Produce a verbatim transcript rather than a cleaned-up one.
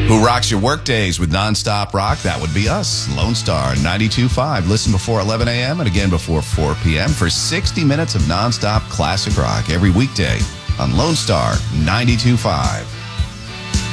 Who rocks your work days with nonstop rock? That would be us, Lone Star ninety-two point five. Listen before eleven a.m. and again before four p.m. for sixty minutes of nonstop classic rock every weekday on Lone Star ninety-two point five.